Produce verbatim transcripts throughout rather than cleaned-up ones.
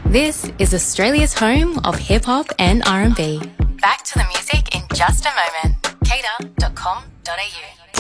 This is Australia's home of hip-hop and R and B. Back to the music in just a moment. cater dot com dot a u.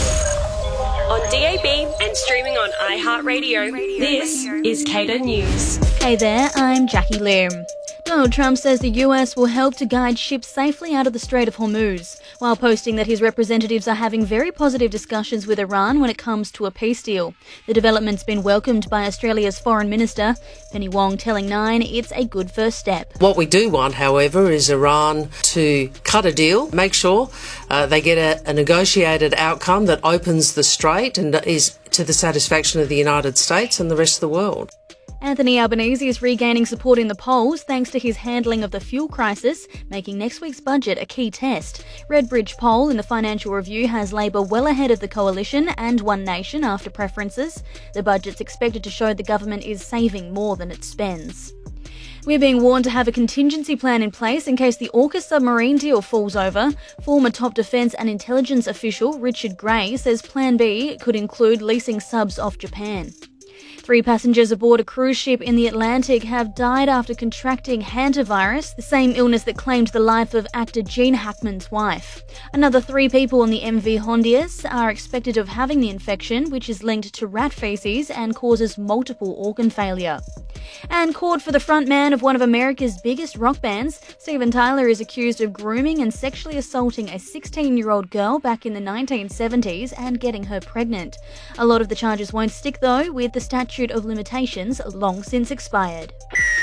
On D A B and streaming on iHeartRadio, this is Cater News. Hey there, I'm Jackie Lim. Donald Trump says the U S will help to guide ships safely out of the Strait of Hormuz, while posting that his representatives are having very positive discussions with Iran when it comes to a peace deal. The development's been welcomed by Australia's Foreign Minister, Penny Wong, telling Nine it's a good first step. What we do want, however, is Iran to cut a deal, make sure uh, they get a, a negotiated outcome that opens the strait and is to the satisfaction of the United States and the rest of the world. Anthony Albanese is regaining support in the polls thanks to his handling of the fuel crisis, making next week's budget a key test. Redbridge poll in the Financial Review has Labor well ahead of the Coalition and One Nation after preferences. The budget's expected to show the government is saving more than it spends. We're being warned to have a contingency plan in place in case the AUKUS submarine deal falls over. Former top defence and intelligence official Richard Gray says Plan B could include leasing subs off Japan. Three passengers aboard a cruise ship in the Atlantic have died after contracting hantavirus, the same illness that claimed the life of actor Gene Hackman's wife. Another three people on the M V Hondias are expected of having the infection, which is linked to rat faeces and causes multiple organ failure. And court for the frontman of one of America's biggest rock bands, Steven Tyler is accused of grooming and sexually assaulting a sixteen-year-old girl back in the nineteen seventies and getting her pregnant. A lot of the charges won't stick though, with the statute of limitations long since expired.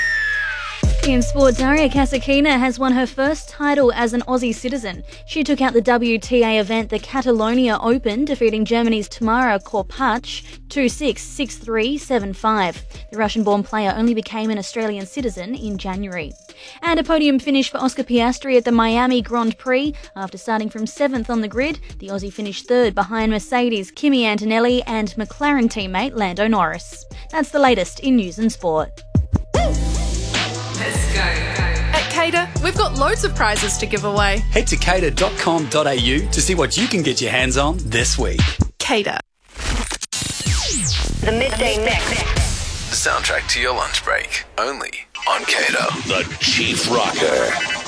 In sport, Daria Kasatkina has won her first title as an Aussie citizen. She took out the W T A event, the Catalonia Open, defeating Germany's Tamara Korpach two six, six three, seven five. The Russian-born player only became an Australian citizen in January. And a podium finish for Oscar Piastri at the Miami Grand Prix. After starting from seventh on the grid, the Aussie finished third behind Mercedes' Kimi Antonelli and McLaren teammate Lando Norris. That's the latest in news and sport. Let's go. At Cater, we've got loads of prizes to give away. Head to cater dot com dot a u to see what you can get your hands on this week. Cater. The Midday Mix. The soundtrack to your lunch break, only on Cater. The Chief Rocker.